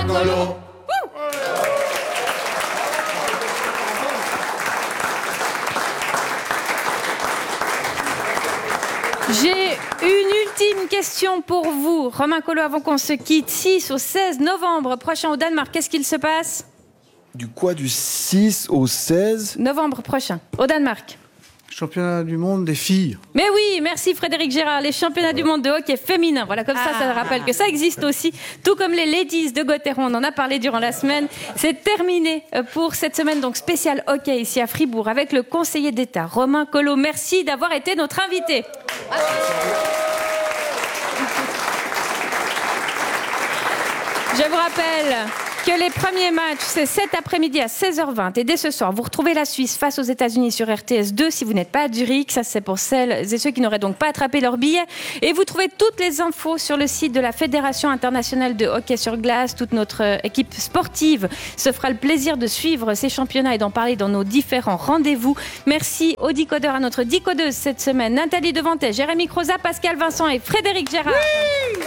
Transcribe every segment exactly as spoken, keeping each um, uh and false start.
Romain Colo. J'ai une ultime question pour vous. Romain Colo, avant qu'on se quitte, six au seize novembre prochain au Danemark, qu'est-ce qu'il se passe ? Du quoi, du six au seize Novembre prochain, au Danemark. Championnat du monde des filles. Mais oui, merci Frédéric Gérard, les championnats du monde de hockey féminin. Voilà, comme ça, ça rappelle que ça existe aussi. Tout comme les Ladies de Gauthieron, on en a parlé durant la semaine. C'est terminé pour cette semaine donc spéciale hockey ici à Fribourg avec le conseiller d'État Romain Colo. Merci d'avoir été notre invité. Je vous rappelle que les premiers matchs, c'est cet après-midi à seize heures vingt. Et dès ce soir, vous retrouvez la Suisse face aux États-Unis sur R T S deux si vous n'êtes pas à Zurich. Ça, c'est pour celles et ceux qui n'auraient donc pas attrapé leur billet. Et vous trouvez toutes les infos sur le site de la Fédération internationale de hockey sur glace. Toute notre équipe sportive se fera le plaisir de suivre ces championnats et d'en parler dans nos différents rendez-vous. Merci aux décodeurs, à notre décodeuse cette semaine, Nathalie Devantet, Jérémy Croza, Pascal Vincent et Frédéric Gérard. Oui.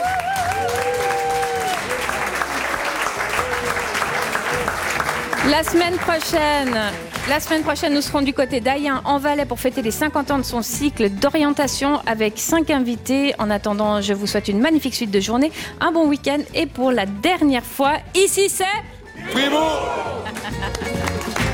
La semaine prochaine, la semaine prochaine, nous serons du côté d'Ayen en Valais pour fêter les cinquante ans de son cycle d'orientation avec cinq invités. En attendant, je vous souhaite une magnifique suite de journée, un bon week-end et pour la dernière fois, ici c'est Fribourg.